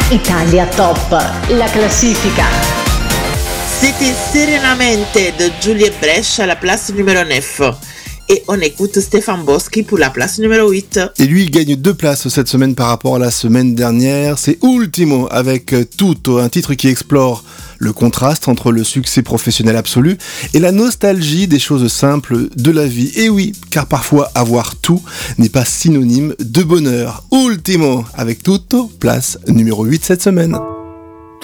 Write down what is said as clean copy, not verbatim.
Italia Top, la classifica. C'était Serenamente de Julie Bresch à la place numéro 9. Et on écoute Stéphane Boschi pour la place numéro 8. Et lui, il gagne 2 places cette semaine par rapport à la semaine dernière. C'est Ultimo avec Tutto, un titre qui explore le contraste entre le succès professionnel absolu et la nostalgie des choses simples de la vie. Et oui, car parfois avoir tout n'est pas synonyme de bonheur. Ultimo avec Tutto, place numéro 8 cette semaine.